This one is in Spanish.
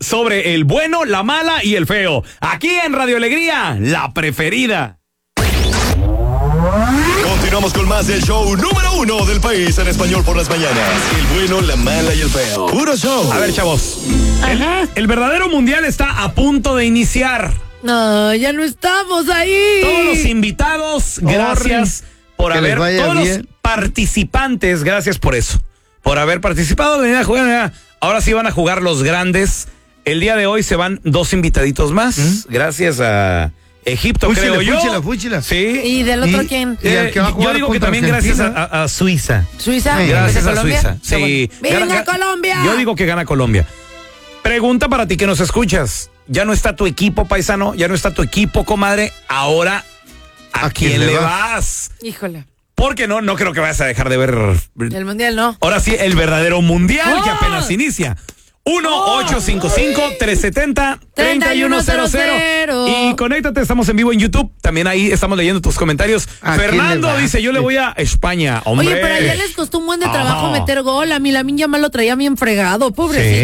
sobre el bueno, la mala y el feo. Aquí en Radio Alegría, la preferida. Continuamos con más del show número 1 del país en español por las mañanas. El bueno, la mala y el feo. Puro show. A ver, chavos. El verdadero mundial está a punto de iniciar. No, ya no estamos ahí. Todos los invitados, gracias por que haber. les vaya Todos bien. los participantes, gracias por eso. Por haber participado, venir a jugar. Ahora sí van a jugar los grandes. El día de hoy se van 2 invitaditos más. Gracias a Egipto, creo yo. Fúchila. Sí. ¿Y del otro quién? Y el que va a Yo jugar digo que contra también Argentina. gracias a Suiza. ¿Suiza? Sí. Gracias ¿De a Colombia? Suiza. Está Sí. bueno. ¡Venga, Colombia! Yo digo que gana Colombia. Pregunta para ti que nos escuchas. Ya no está tu equipo, paisano. Ya no está tu equipo, comadre. Ahora, ¿a quién le vas? Híjole. Porque no creo que vayas a dejar de ver. El mundial no. Ahora sí, el verdadero mundial que ¡Oh! apenas inicia. 1-855-370-3100. Y conéctate, estamos en vivo en YouTube. También ahí estamos leyendo tus comentarios. ¿A quién Fernando le vas? dice: yo le voy a España, hombre. Oye, pero ayer les costó un buen de trabajo Ajá. meter gol. A mí Lamine Yamal lo traía bien fregado, pobrecito. Sí.